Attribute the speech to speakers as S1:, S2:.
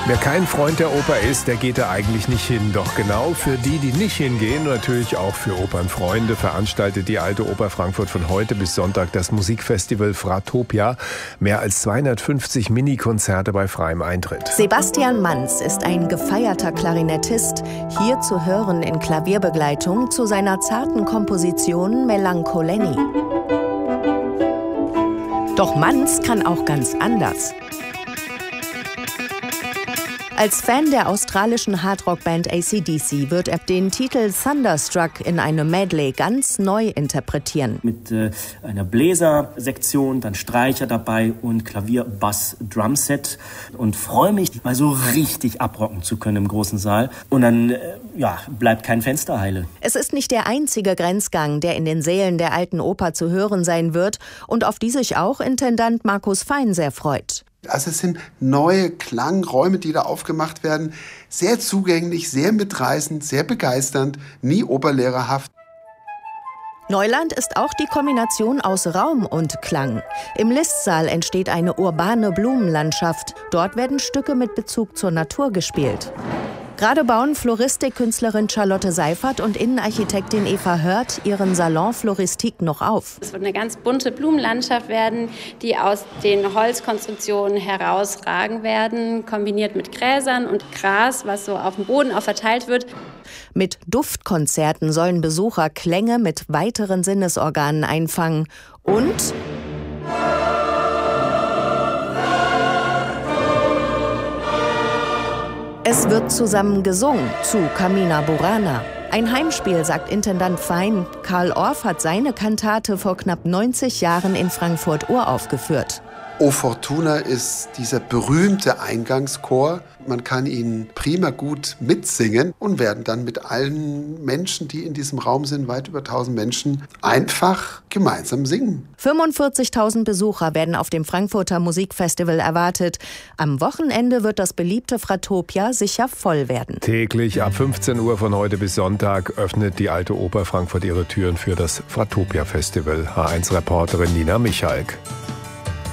S1: Wer kein Freund der Oper ist, der geht da eigentlich nicht hin. Doch genau für die, die nicht hingehen, natürlich auch für Opernfreunde, veranstaltet die Alte Oper Frankfurt von heute bis Sonntag das Musikfestival Fratopia. Mehr als 250 Minikonzerte bei freiem Eintritt.
S2: Sebastian Manz ist ein gefeierter Klarinettist, hier zu hören in Klavierbegleitung zu seiner zarten Komposition Melancholenny. Doch Manz kann auch ganz anders. Als Fan der australischen Hardrock-Band AC/DC wird er den Titel Thunderstruck in einem Medley ganz neu interpretieren.
S3: Mit einer Bläsersektion, dann Streicher dabei und Klavier, Bass, Drumset. Und freue mich, mal so richtig abrocken zu können im großen Saal. Und dann bleibt kein Fenster heile.
S2: Es ist nicht der einzige Grenzgang, der in den Sälen der Alten Oper zu hören sein wird und auf die sich auch Intendant Markus Fein sehr freut.
S4: Also es sind neue Klangräume, die da aufgemacht werden. Sehr zugänglich, sehr mitreißend, sehr begeisternd, nie operlehrerhaft.
S2: Neuland ist auch die Kombination aus Raum und Klang. Im Listsaal entsteht eine urbane Blumenlandschaft. Dort werden Stücke mit Bezug zur Natur gespielt. Gerade bauen Floristikkünstlerin Charlotte Seifert und Innenarchitektin Eva Hört ihren Salon Floristik noch auf.
S5: Es wird eine ganz bunte Blumenlandschaft werden, die aus den Holzkonstruktionen herausragen werden, kombiniert mit Gräsern und Gras, was so auf dem Boden auch verteilt wird.
S2: Mit Duftkonzerten sollen Besucher Klänge mit weiteren Sinnesorganen einfangen und es wird zusammen gesungen zu Carmina Burana. Ein Heimspiel, sagt Intendant Fein. Karl Orff hat seine Kantate vor knapp 90 Jahren in Frankfurt uraufgeführt.
S4: O Fortuna ist dieser berühmte Eingangschor. Man kann ihn prima gut mitsingen und werden dann mit allen Menschen, die in diesem Raum sind, weit über 1000 Menschen, einfach gemeinsam singen.
S2: 45.000 Besucher werden auf dem Frankfurter Musikfestival erwartet. Am Wochenende wird das beliebte Fratopia sicher voll werden.
S1: Täglich ab 15 Uhr von heute bis Sonntag öffnet die Alte Oper Frankfurt ihre Türen für das Fratopia Festival. H1-Reporterin Nina Michalk.